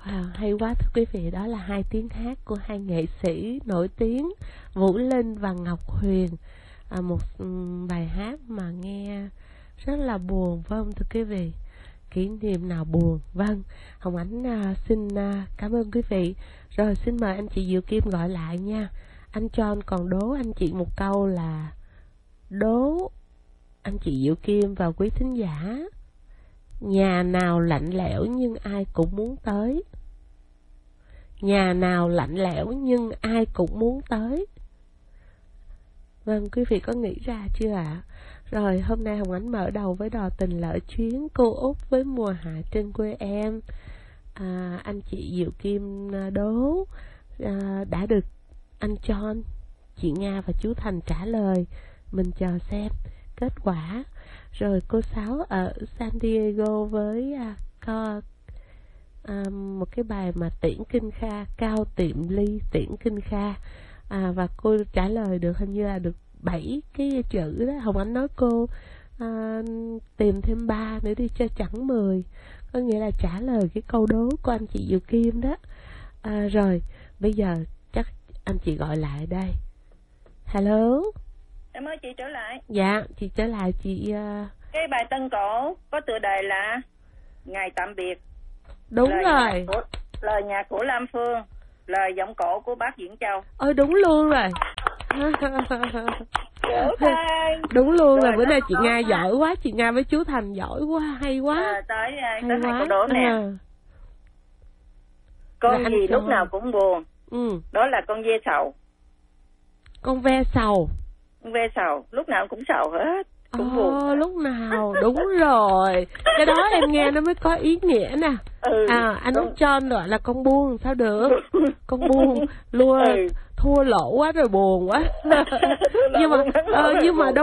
Hay quá thưa quý vị, đó là hai tiếng hát của hai nghệ sĩ nổi tiếng Vũ Linh và Ngọc Huyền. Một bài hát mà nghe rất là buồn, phải không thưa quý vị? Kỷ niệm nào buồn. Vâng, Hồng Ánh xin cảm ơn quý vị. Rồi xin mời anh chị Diệu Kim gọi lại nha. Anh John còn đố anh chị một câu là đố anh chị Diệu Kim và quý thính giả, nhà nào lạnh lẽo nhưng ai cũng muốn tới. Nhà nào lạnh lẽo nhưng ai cũng muốn tới. Vâng, quý vị có nghĩ ra chưa ạ? Rồi, hôm nay Hồng Ánh mở đầu với đò tình lỡ chuyến cô Út với mùa hạ trên quê em. Anh chị Diệu Kim đố đã được anh John, chị Nga và chú Thành trả lời. Mình chờ xem kết quả. Rồi cô Sáu ở San Diego với một cái bài mà Tiễn Kinh Kha, Cao Tiệm Ly Tiễn Kinh Kha. Và cô trả lời được hình như là được 7 cái chữ đó. Hồng Ánh nói cô tìm thêm 3 nữa đi cho chẳng 10. Có nghĩa là trả lời cái câu đố của anh chị Diệu Kim đó. Rồi bây giờ chắc anh chị gọi lại đây. Hello. Em ơi, chị trở lại. Dạ, chị trở lại chị. Cái bài Tân Cổ có tựa đề là Ngày Tạm Biệt. Đúng rồi. Lời nhạc của Lam Phương, lời giọng cổ của bác Diễn Châu. Ôi đúng luôn rồi. Đúng luôn rồi, bữa nay chị Nga giỏi quá, chị Nga với chú Thành giỏi quá, hay quá. Tới hai câu đố nè. Con gì lúc nào cũng buồn. Đó là con ve sầu. Con ve sầu. Con ve sầu lúc nào cũng sầu hết, cũng buồn. Lúc nào, đúng rồi. Cái đó em nghe nó mới có ý nghĩa nè. Anh Út John gọi là con buông, sao được? Con buông, thua lỗ quá rồi buồn quá. Nhưng mà